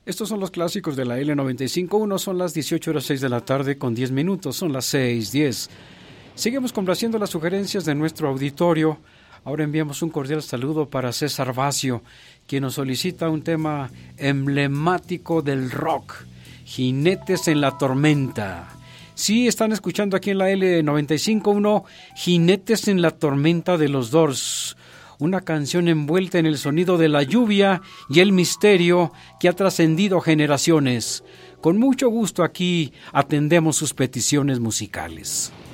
Estos son los clásicos de la L95.1, son las 18:06 de la tarde con 10 minutos, son las 6:10. Seguimos complaciendo las sugerencias de nuestro auditorio. Ahora enviamos un cordial saludo para César Vacio, quien nos solicita un tema emblemático del rock, Jinetes en la Tormenta. Sí, están escuchando aquí en la L95.1, Jinetes en la Tormenta de los Doors. Una canción envuelta en el sonido de la lluvia y el misterio que ha trascendido generaciones. Con mucho gusto aquí atendemos sus peticiones musicales.